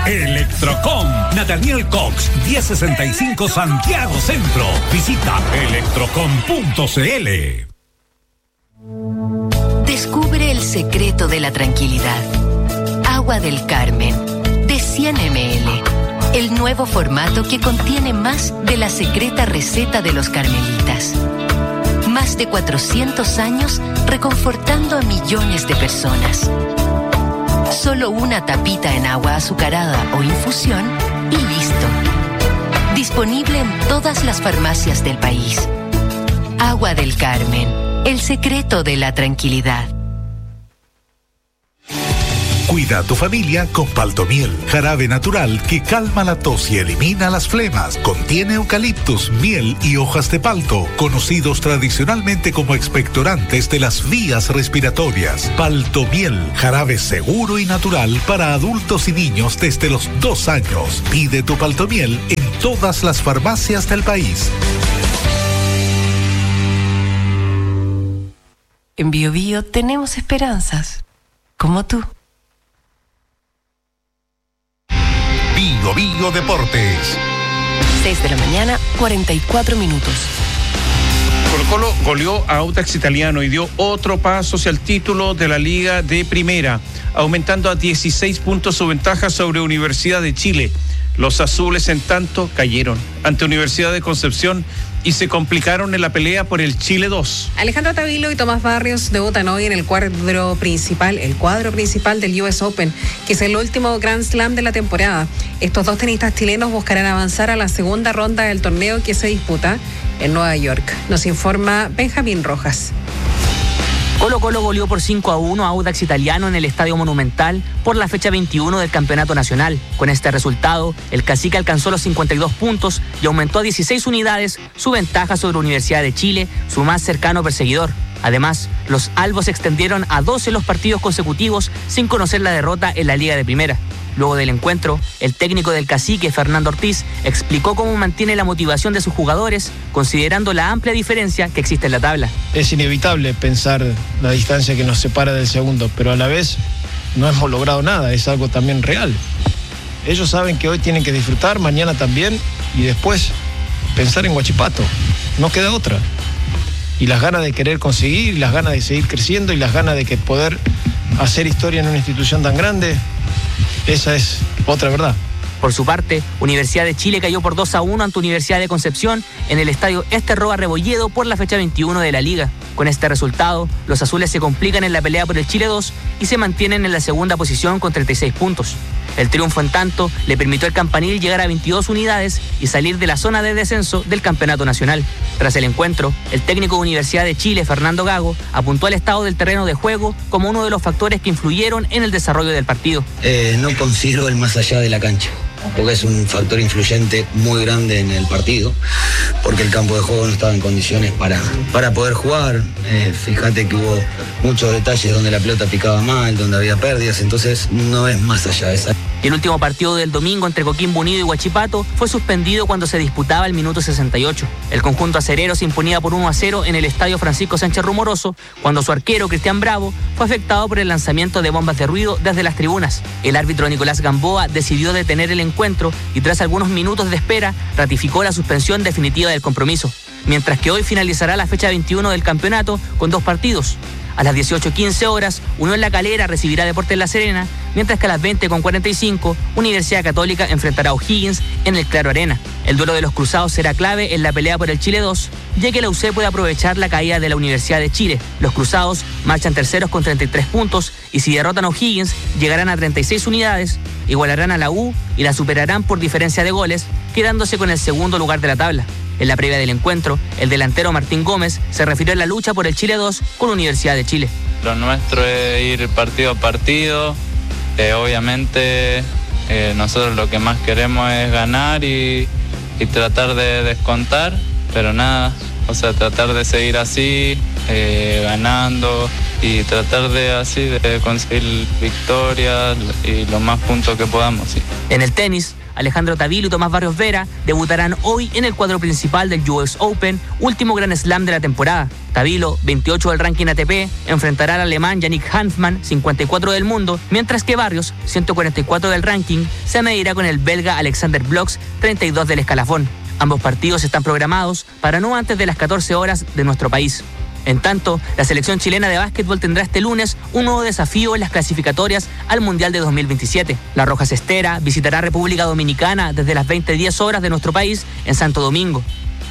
Electrocom, Nathaniel Cox, 1065 Santiago Centro. Visita electrocom.cl. Descubre el secreto de la tranquilidad. Agua del Carmen, de 100 ml. El nuevo formato que contiene más de la secreta receta de los carmelitas. Más de 400 años reconfortando a millones de personas. Solo una tapita en agua azucarada o infusión y listo. Disponible en todas las farmacias del país. Agua del Carmen, el secreto de la tranquilidad. Cuida a tu familia con Paltomiel, jarabe natural que calma la tos y elimina las flemas. Contiene eucaliptus, miel y hojas de palto, conocidos tradicionalmente como expectorantes de las vías respiratorias. Paltomiel, jarabe seguro y natural para adultos y niños desde los 2 años. Pide tu Paltomiel en todas las farmacias del país. En Bio Bio tenemos esperanzas, como tú. Bio Bio Deportes. 6 de la mañana, 44 minutos. Colo-Colo goleó a Audax Italiano y dio otro paso hacia el título de la Liga de Primera, aumentando a 16 puntos su ventaja sobre Universidad de Chile. Los azules, en tanto, cayeron ante Universidad de Concepción y se complicaron en la pelea por el Chile 2. Alejandro Tavilo y Tomás Barrios debutan hoy en el cuadro principal del US Open, que es el último Grand Slam de la temporada. Estos dos tenistas chilenos buscarán avanzar a la segunda ronda del torneo que se disputa en Nueva York. Nos informa Benjamín Rojas. Colo-Colo goleó por 5-1 a Audax Italiano en el Estadio Monumental por la fecha 21 del Campeonato Nacional. Con este resultado, el Cacique alcanzó los 52 puntos y aumentó a 16 unidades su ventaja sobre Universidad de Chile, su más cercano perseguidor. Además, los albos extendieron a 12 los partidos consecutivos sin conocer la derrota en la Liga de Primera. Luego del encuentro, el técnico del Cacique, Fernando Ortiz, explicó cómo mantiene la motivación de sus jugadores, considerando la amplia diferencia que existe en la tabla. Es inevitable pensar la distancia que nos separa del segundo, pero a la vez no hemos logrado nada, es algo también real. Ellos saben que hoy tienen que disfrutar, mañana también, y después pensar en Huachipato. No queda otra. Y las ganas de querer conseguir, y las ganas de seguir creciendo, y las ganas de que poder hacer historia en una institución tan grande. Esa es otra verdad. Por su parte, Universidad de Chile cayó por 2-1 ante Universidad de Concepción en el estadio Roa Rebolledo por la fecha 21 de la Liga. Con este resultado, los azules se complican en la pelea por el Chile 2 y se mantienen en la segunda posición con 36 puntos. El triunfo, en tanto, le permitió al Campanil llegar a 22 unidades y salir de la zona de descenso del Campeonato Nacional. Tras el encuentro, el técnico de Universidad de Chile, Fernando Gago, apuntó al estado del terreno de juego como uno de los factores que influyeron en el desarrollo del partido. No considero el más allá de la cancha, porque es un factor influyente muy grande en el partido, porque el campo de juego no estaba en condiciones para poder jugar. Fíjate que hubo muchos detalles donde la pelota picaba mal, donde había pérdidas, entonces no es más allá de esa. Y el último partido del domingo entre Coquimbo Unido y Huachipato fue suspendido cuando se disputaba el minuto 68. El conjunto acerero se imponía por 1-0 en el estadio Francisco Sánchez Rumoroso, cuando su arquero Cristian Bravo fue afectado por el lanzamiento de bombas de ruido desde las tribunas. El árbitro Nicolás Gamboa decidió detener el encuentro y tras algunos minutos de espera ratificó la suspensión definitiva del compromiso. Mientras que hoy finalizará la fecha 21 del campeonato con 2 partidos. A las 18:15 horas, Unión La Calera recibirá Deportes La Serena, mientras que a las 20:45, Universidad Católica enfrentará a O'Higgins en el Claro Arena. El duelo de los cruzados será clave en la pelea por el Chile 2, ya que la UC puede aprovechar la caída de la Universidad de Chile. Los cruzados marchan terceros con 33 puntos y si derrotan a O'Higgins, llegarán a 36 unidades, igualarán a la U y la superarán por diferencia de goles, quedándose con el segundo lugar de la tabla. En la previa del encuentro, el delantero Martín Gómez se refirió a la lucha por el Chile 2 con Universidad de Chile. Lo nuestro es ir partido a partido. Obviamente nosotros lo que más queremos es ganar y tratar de descontar, pero nada, o sea, tratar de seguir así, ganando y tratar de conseguir victorias y los más puntos que podamos. Sí. En el tenis, Alejandro Tavilo y Tomás Barrios Vera, debutarán hoy en el cuadro principal del US Open, último Grand Slam de la temporada. Tavilo, 28 del ranking ATP, enfrentará al alemán Yannick Hanfmann, 54 del mundo, mientras que Barrios, 144 del ranking, se medirá con el belga Alexander Bloch, 32 del escalafón. Ambos partidos están programados para no antes de las 14 horas de nuestro país. En tanto, la selección chilena de básquetbol tendrá este lunes un nuevo desafío en las clasificatorias al Mundial de 2027. La Roja Cestera visitará República Dominicana desde las 20:10 horas de nuestro país en Santo Domingo.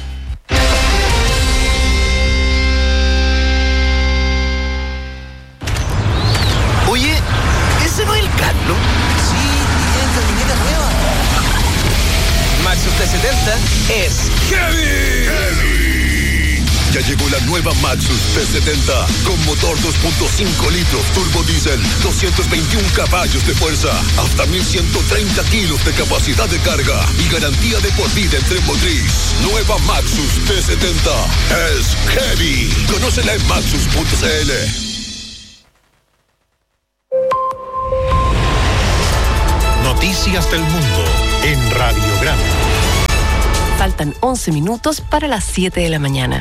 Oye, ¿ese no es el Carlos? Sí, esta niñeta nueva. Maxus T70 es Heavy. Ya llegó la nueva Maxus T70 con motor 2.5 litros turbo diésel, 221 caballos de fuerza, hasta 1130 kilos de capacidad de carga y garantía de por vida en tren motriz. Nueva Maxus T70 es Heavy. Conócela en maxus.cl. Noticias del mundo en Radio Grande. Faltan 11 minutos para las 7 de la mañana.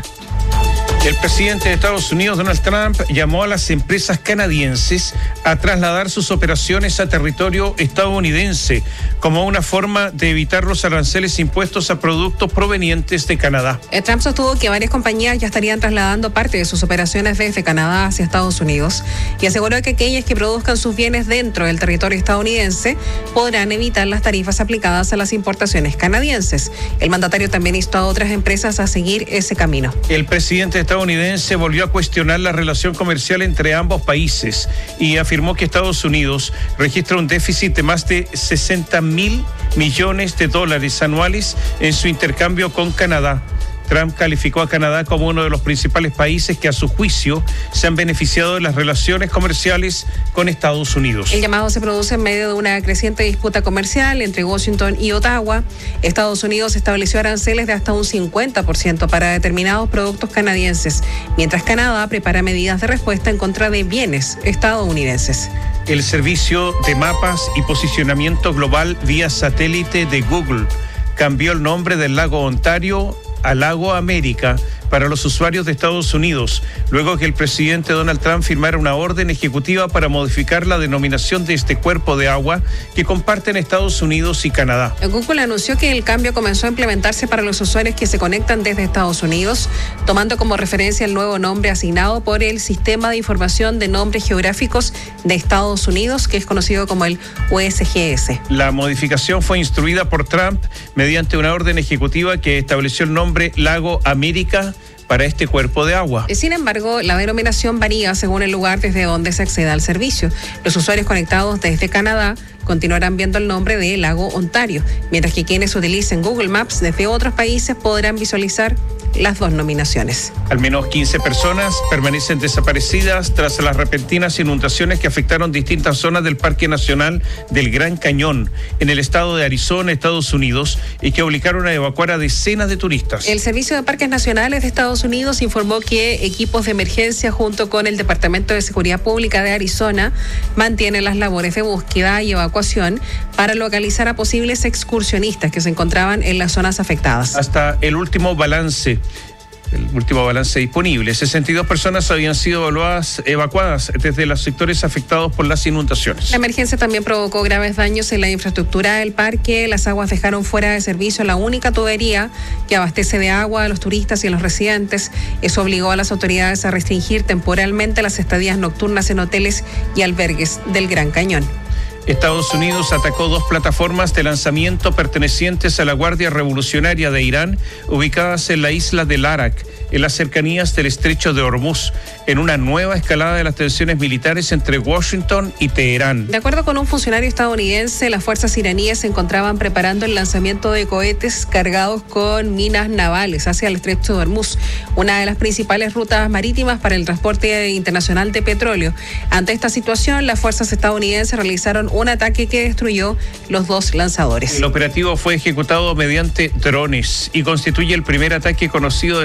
El presidente de Estados Unidos, Donald Trump, llamó a las empresas canadienses a trasladar sus operaciones a territorio estadounidense como una forma de evitar los aranceles impuestos a productos provenientes de Canadá. Trump sostuvo que varias compañías ya estarían trasladando parte de sus operaciones desde Canadá hacia Estados Unidos y aseguró que aquellas que produzcan sus bienes dentro del territorio estadounidense podrán evitar las tarifas aplicadas a las importaciones canadienses. El mandatario también instó a otras empresas a seguir ese camino. El presidente estadounidense volvió a cuestionar la relación comercial entre ambos países y afirmó que Estados Unidos registra un déficit de más de 60.000 millones de dólares anuales en su intercambio con Canadá. Trump calificó a Canadá como uno de los principales países que a su juicio se han beneficiado de las relaciones comerciales con Estados Unidos. El llamado se produce en medio de una creciente disputa comercial entre Washington y Ottawa. Estados Unidos estableció aranceles de hasta un 50% para determinados productos canadienses, mientras Canadá prepara medidas de respuesta en contra de bienes estadounidenses. El servicio de mapas y posicionamiento global vía satélite de Google cambió el nombre del lago Ontario a Lago América para los usuarios de Estados Unidos, luego que el presidente Donald Trump firmara una orden ejecutiva para modificar la denominación de este cuerpo de agua que comparten Estados Unidos y Canadá. Google anunció que el cambio comenzó a implementarse para los usuarios que se conectan desde Estados Unidos, tomando como referencia el nuevo nombre asignado por el Sistema de Información de Nombres Geográficos de Estados Unidos, que es conocido como el USGS. La modificación fue instruida por Trump mediante una orden ejecutiva que estableció el nombre Lago América para este cuerpo de agua. Sin embargo, la denominación varía según el lugar desde donde se acceda al servicio. Los usuarios conectados desde Canadá continuarán viendo el nombre de Lago Ontario, mientras que quienes utilicen Google Maps desde otros países podrán visualizar las dos nominaciones. Al menos 15 personas permanecen desaparecidas tras las repentinas inundaciones que afectaron distintas zonas del Parque Nacional del Gran Cañón en el estado de Arizona, Estados Unidos, y que obligaron a evacuar a decenas de turistas. El Servicio de Parques Nacionales de Estados Unidos informó que equipos de emergencia junto con el Departamento de Seguridad Pública de Arizona mantienen las labores de búsqueda y evacuación para localizar a posibles excursionistas que se encontraban en las zonas afectadas. Hasta el último balance disponible, 62 personas habían sido evacuadas desde los sectores afectados por las inundaciones. La emergencia también provocó graves daños en la infraestructura del parque. Las aguas dejaron fuera de servicio la única tubería que abastece de agua a los turistas y a los residentes. Eso obligó a las autoridades a restringir temporalmente las estadías nocturnas en hoteles y albergues del Gran Cañón. Estados Unidos atacó 2 plataformas de lanzamiento pertenecientes a la Guardia Revolucionaria de Irán, ubicadas en la isla de Larak, en las cercanías del estrecho de Hormuz, en una nueva escalada de las tensiones militares entre Washington y Teherán. De acuerdo con un funcionario estadounidense, las fuerzas iraníes se encontraban preparando el lanzamiento de cohetes cargados con minas navales hacia el estrecho de Hormuz, una de las principales rutas marítimas para el transporte internacional de petróleo. Ante esta situación, las fuerzas estadounidenses realizaron un ataque que destruyó los 2 lanzadores. El operativo fue ejecutado mediante drones y constituye el primer ataque conocido de Estados Unidos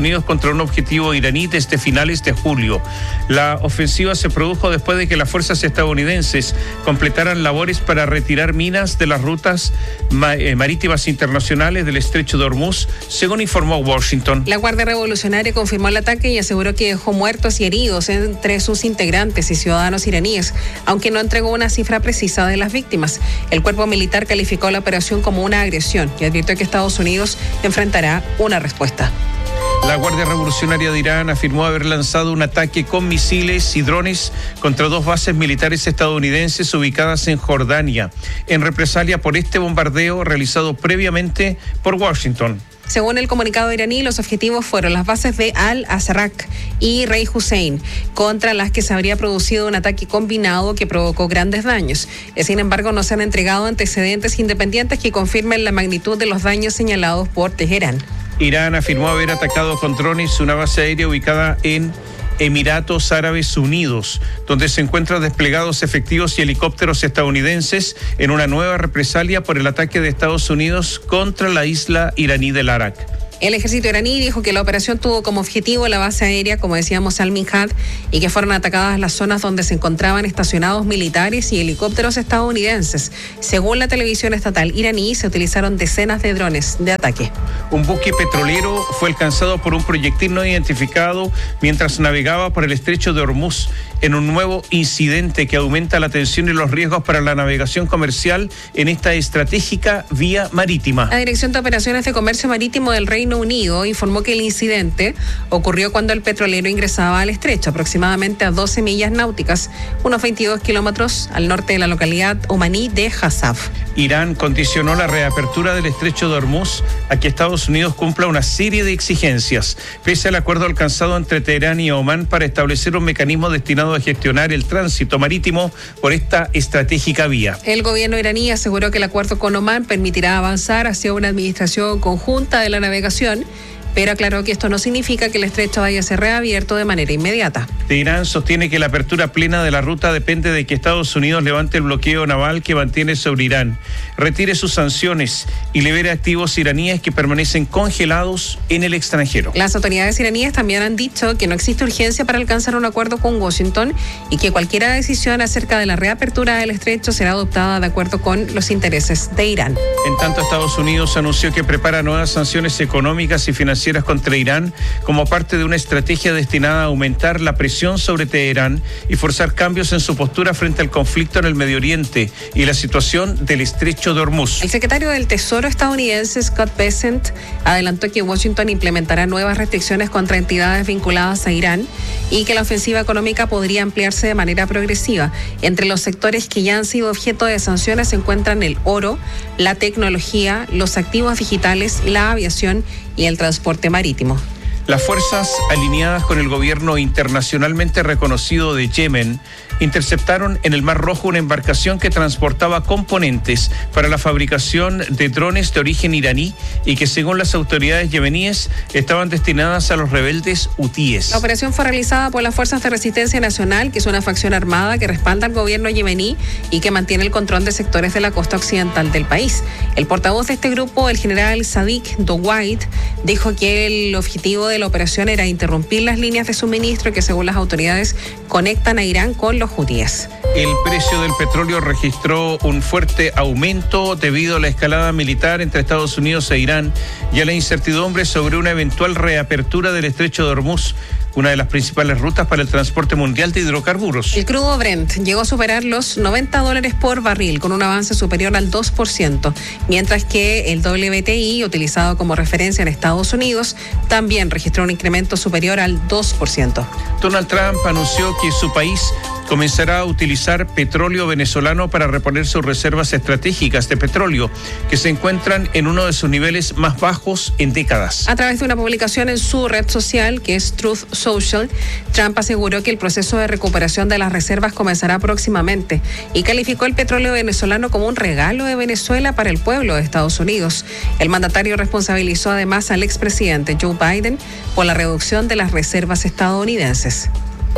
Unidos contra un objetivo iraní desde finales de julio. La ofensiva se produjo después de que las fuerzas estadounidenses completaran labores para retirar minas de las rutas marítimas internacionales del estrecho de Hormuz, según informó Washington. La Guardia Revolucionaria confirmó el ataque y aseguró que dejó muertos y heridos entre sus integrantes y ciudadanos iraníes, aunque no entregó una cifra precisa de las víctimas. El cuerpo militar calificó la operación como una agresión y advirtió que Estados Unidos enfrentará una respuesta. La Guardia Revolucionaria de Irán afirmó haber lanzado un ataque con misiles y drones contra 2 bases militares estadounidenses ubicadas en Jordania, en represalia por este bombardeo realizado previamente por Washington. Según el comunicado iraní, los objetivos fueron las bases de Al-Azraq y Rey Hussein, contra las que se habría producido un ataque combinado que provocó grandes daños. Sin embargo, no se han entregado antecedentes independientes que confirmen la magnitud de los daños señalados por Teherán. Irán afirmó haber atacado con drones una base aérea ubicada en Emiratos Árabes Unidos, donde se encuentran desplegados efectivos y helicópteros estadounidenses en una nueva represalia por el ataque de Estados Unidos contra la isla iraní del Arak. El ejército iraní dijo que la operación tuvo como objetivo la base aérea, como decíamos, Al-Minhad, y que fueron atacadas las zonas donde se encontraban estacionados militares y helicópteros estadounidenses. Según la televisión estatal iraní, se utilizaron decenas de drones de ataque. Un buque petrolero fue alcanzado por un proyectil no identificado mientras navegaba por el estrecho de Hormuz, en un nuevo incidente que aumenta la tensión y los riesgos para la navegación comercial en esta estratégica vía marítima. La Dirección de Operaciones de Comercio Marítimo del Reino Unido informó que el incidente ocurrió cuando el petrolero ingresaba al estrecho, aproximadamente a 12 millas náuticas, unos 22 kilómetros al norte de la localidad omaní de Hazaf. Irán condicionó la reapertura del estrecho de Hormuz a que Estados Unidos cumpla una serie de exigencias, pese al acuerdo alcanzado entre Teherán y Omán para establecer un mecanismo destinado a gestionar el tránsito marítimo por esta estratégica vía. El gobierno iraní aseguró que el acuerdo con Omán permitirá avanzar hacia una administración conjunta de la navegación, pero aclaró que esto no significa que el estrecho vaya a ser reabierto de manera inmediata. Teherán sostiene que la apertura plena de la ruta depende de que Estados Unidos levante el bloqueo naval que mantiene sobre Irán, retire sus sanciones y libere activos iraníes que permanecen congelados en el extranjero. Las autoridades iraníes también han dicho que no existe urgencia para alcanzar un acuerdo con Washington y que cualquier decisión acerca de la reapertura del estrecho será adoptada de acuerdo con los intereses de Irán. En tanto, Estados Unidos anunció que prepara nuevas sanciones económicas y financieras contra Irán como parte de una estrategia destinada a aumentar la presión sobre Teherán y forzar cambios en su postura frente al conflicto en el Medio Oriente y la situación del estrecho de Hormuz. El secretario del Tesoro estadounidense Scott Bessent adelantó que Washington implementará nuevas restricciones contra entidades vinculadas a Irán y que la ofensiva económica podría ampliarse de manera progresiva. Entre los sectores que ya han sido objeto de sanciones se encuentran el oro, la tecnología, los activos digitales, la aviación y el transporte marítimo. Las fuerzas alineadas con el gobierno internacionalmente reconocido de Yemen interceptaron en el Mar Rojo una embarcación que transportaba componentes para la fabricación de drones de origen iraní y que, según las autoridades yemeníes, estaban destinadas a los rebeldes hutíes. La operación fue realizada por las Fuerzas de Resistencia Nacional, que es una facción armada que respalda al gobierno yemení y que mantiene el control de sectores de la costa occidental del país. El portavoz de este grupo, el general Sadiq Dowait, dijo que el objetivo de la operación era interrumpir las líneas de suministro que, según las autoridades, conectan a Irán con los hutíes. El precio del petróleo registró un fuerte aumento debido a la escalada militar entre Estados Unidos e Irán y a la incertidumbre sobre una eventual reapertura del estrecho de Hormuz, una de las principales rutas para el transporte mundial de hidrocarburos. El crudo Brent llegó a superar los $90 por barril, con un avance superior al 2%, mientras que el WTI, utilizado como referencia en Estados Unidos, también registró un incremento superior al 2%. Donald Trump anunció que su país comenzará a utilizar petróleo venezolano para reponer sus reservas estratégicas de petróleo, que se encuentran en uno de sus niveles más bajos en décadas. A través de una publicación en su red social, que es Truth Social, Trump aseguró que el proceso de recuperación de las reservas comenzará próximamente y calificó el petróleo venezolano como un regalo de Venezuela para el pueblo de Estados Unidos. El mandatario responsabilizó además al expresidente Joe Biden por la reducción de las reservas estadounidenses.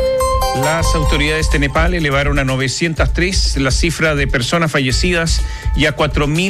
Las autoridades de Nepal elevaron a 903 la cifra de personas fallecidas y a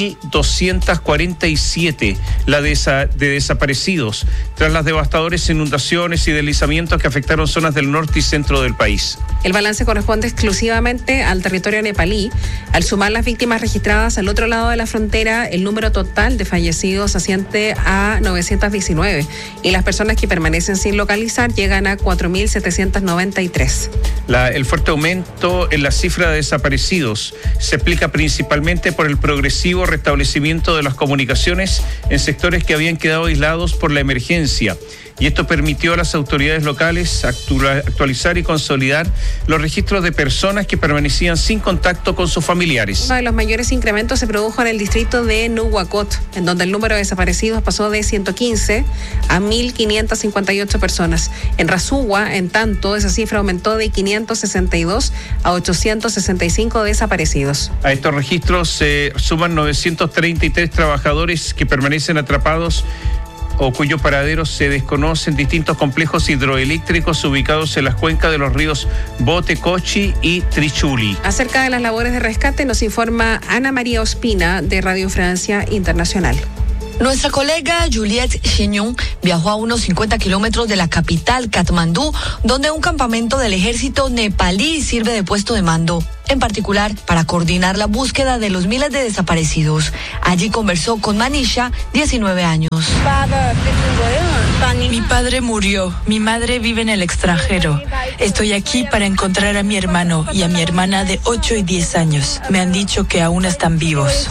4.247 la de desaparecidos tras las devastadoras inundaciones y deslizamientos que afectaron zonas del norte y centro del país. El balance corresponde exclusivamente al territorio nepalí. Al sumar las víctimas registradas al otro lado de la frontera, el número total de fallecidos asciende a 919 y las personas que permanecen sin localizar llegan a 4.793. El fuerte aumento en la cifra de desaparecidos se explica principalmente por el progresivo restablecimiento de las comunicaciones en sectores que habían quedado aislados por la emergencia. Y esto permitió a las autoridades locales actualizar y consolidar los registros de personas que permanecían sin contacto con sus familiares. Uno de los mayores incrementos se produjo en el distrito de Nuwakot, en donde el número de desaparecidos pasó de 115 a 1.558 personas. En Rasuwa, en tanto, esa cifra aumentó de 562 a 865 desaparecidos. A estos registros se suman 933 trabajadores que permanecen atrapados o cuyo paradero se desconoce en distintos complejos hidroeléctricos ubicados en las cuencas de los ríos Bote, Cochi y Trichuli. Acerca de las labores de rescate nos informa Ana María Ospina de Radio Francia Internacional. Nuestra colega Juliette Chignon viajó a unos 50 kilómetros de la capital, Katmandú, donde un campamento del ejército nepalí sirve de puesto de mando, en particular para coordinar la búsqueda de los miles de desaparecidos. Allí conversó con Manisha, 19 años. Mi padre murió, mi madre vive en el extranjero. Estoy aquí para encontrar a mi hermano y a mi hermana de 8 y 10 años. Me han dicho que aún están vivos.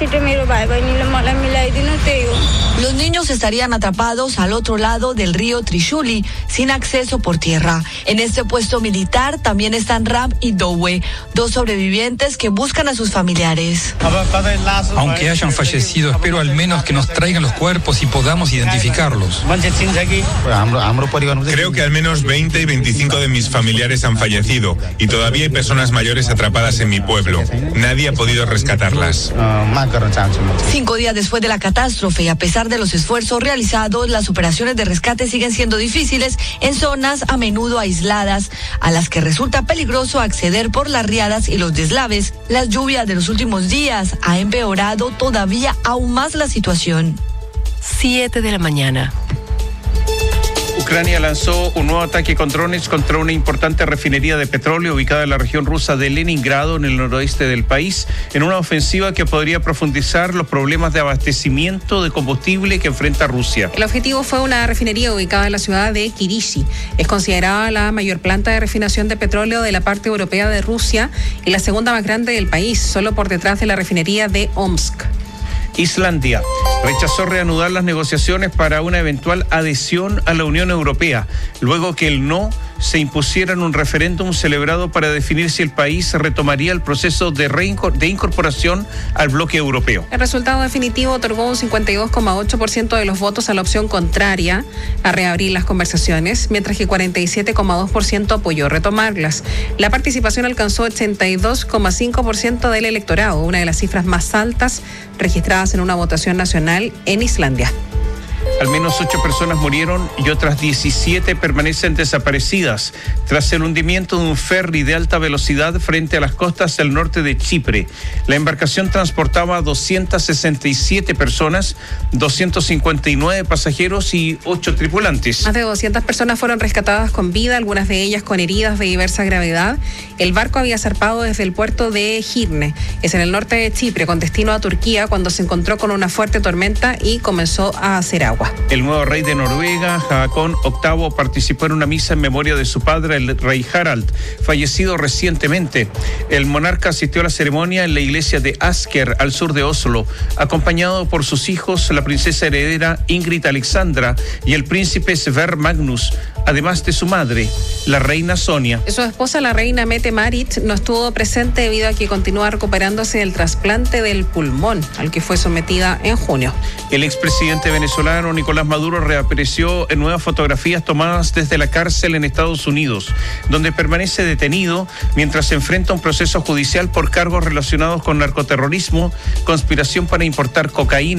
Los niños estarían atrapados al otro lado del río Trishuli, sin acceso por tierra. En este puesto militar también están Ram y Dowe, dos sobrevivientes que buscan a sus familiares. Aunque hayan fallecido, espero al menos que nos traigan los cuerpos y podamos identificarlos. Creo que al menos 20 y 25 de mis familiares han fallecido y todavía hay personas mayores atrapadas en mi pueblo. Nadie ha podido rescatarlas. 5 días después de la catástrofe y a pesar de los esfuerzos realizados, las operaciones de rescate siguen siendo difíciles en zonas a menudo aisladas, a las que resulta peligroso acceder por las riadas y los deslaves. Las lluvias de los últimos días ha empeorado todavía aún más la situación. 7 de la mañana. Ucrania lanzó un nuevo ataque con drones contra una importante refinería de petróleo ubicada en la región rusa de Leningrado, en el noroeste del país, en una ofensiva que podría profundizar los problemas de abastecimiento de combustible que enfrenta Rusia. El objetivo fue una refinería ubicada en la ciudad de Kirishi. Es considerada la mayor planta de refinación de petróleo de la parte europea de Rusia y la segunda más grande del país, solo por detrás de la refinería de Omsk. Islandia rechazó reanudar las negociaciones para una eventual adhesión a la Unión Europea, luego que el no se impusiera en un referéndum celebrado para definir si el país retomaría el proceso de incorporación al bloque europeo. El resultado definitivo otorgó un 52,8% de los votos a la opción contraria a reabrir las conversaciones, mientras que 47,2% apoyó retomarlas. La participación alcanzó 82,5% del electorado, una de las cifras más altas registradas en una votación nacional en Islandia. Al menos 8 personas murieron y otras 17 permanecen desaparecidas tras el hundimiento de un ferry de alta velocidad frente a las costas del norte de Chipre. La embarcación transportaba a 267 personas, 259 pasajeros y 8 tripulantes. Más de 200 personas fueron rescatadas con vida, algunas de ellas con heridas de diversa gravedad. El barco había zarpado desde el puerto de Girne, es en el norte de Chipre, con destino a Turquía, cuando se encontró con una fuerte tormenta y comenzó a hacer agua. El nuevo rey de Noruega, Haakon VIII, participó en una misa en memoria de su padre, el rey Harald, fallecido recientemente. El monarca asistió a la ceremonia en la iglesia de Asker, al sur de Oslo, acompañado por sus hijos, la princesa heredera Ingrid Alexandra y el príncipe Sverre Magnus, además de su madre, la reina Sonia. Su esposa, la reina Mette-Marit, no estuvo presente debido a que continúa recuperándose del trasplante del pulmón, al que fue sometida en junio. El expresidente venezolano Nicolás Maduro reapareció en nuevas fotografías tomadas desde la cárcel en Estados Unidos, donde permanece detenido mientras se enfrenta a un proceso judicial por cargos relacionados con narcoterrorismo, conspiración para importar cocaína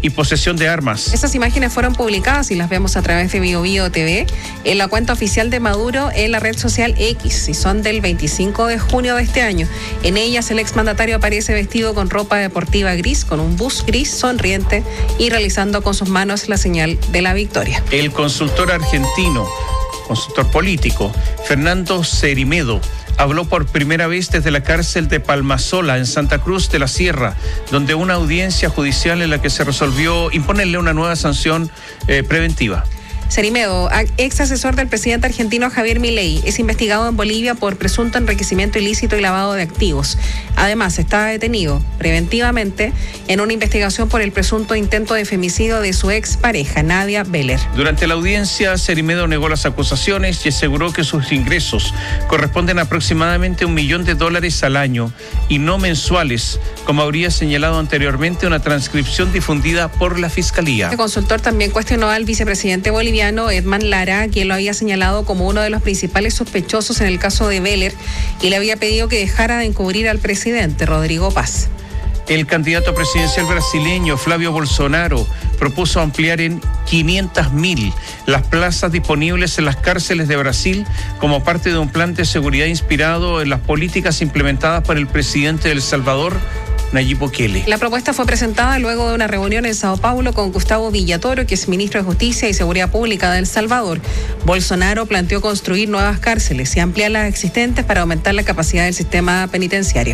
y posesión de armas. Esas imágenes fueron publicadas y las vemos a través de BioBio TV en la cuenta oficial de Maduro en la red social X y son del 25 de junio de este año. En ellas el exmandatario aparece vestido con ropa deportiva gris, con un bus gris sonriente y realizando con sus manos la señal de la victoria. El consultor argentino, consultor político, Fernando Cerimedo, habló por primera vez desde la cárcel de Palmasola, en Santa Cruz de la Sierra, donde una audiencia judicial en la que se resolvió imponerle una nueva sanción preventiva. Cerimedo, ex asesor del presidente argentino Javier Milei, es investigado en Bolivia por presunto enriquecimiento ilícito y lavado de activos. Además, está detenido preventivamente en una investigación por el presunto intento de femicidio de su expareja, Nadia Beller. Durante la audiencia, Cerimedo negó las acusaciones y aseguró que sus ingresos corresponden a aproximadamente $1 millón al año y no mensuales, como habría señalado anteriormente una transcripción difundida por la Fiscalía. El consultor también cuestionó al vicepresidente boliviano Edman Lara, quien lo había señalado como uno de los principales sospechosos en el caso de Beller y le había pedido que dejara de encubrir al presidente Rodrigo Paz. El candidato presidencial brasileño Flavio Bolsonaro propuso ampliar en 500.000 las plazas disponibles en las cárceles de Brasil como parte de un plan de seguridad inspirado en las políticas implementadas por el presidente de El Salvador, Nayib Bukele. La propuesta fue presentada luego de una reunión en Sao Paulo con Gustavo Villatoro, que es ministro de Justicia y Seguridad Pública de El Salvador. Bolsonaro planteó construir nuevas cárceles y ampliar las existentes para aumentar la capacidad del sistema penitenciario.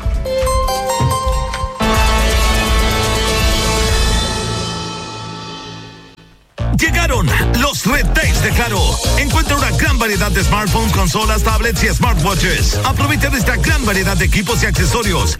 Llegaron los Red Days de Claro. Encuentra una gran variedad de smartphones, consolas, tablets y smartwatches. Aprovecha de esta gran variedad de equipos y accesorios